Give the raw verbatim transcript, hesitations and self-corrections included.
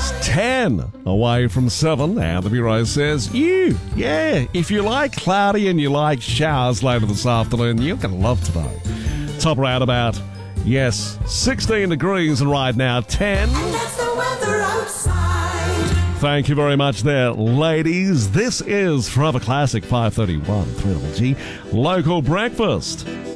is ten away from seven, and the Bureau says, you, yeah, if you like cloudy and you like showers later this afternoon, you're going to love today. Top around about, yes, sixteen degrees, and right now, ten. And that's the weather outside. Thank you very much there, ladies. This is Forever Classic five thirty-one, three G, Local Breakfast.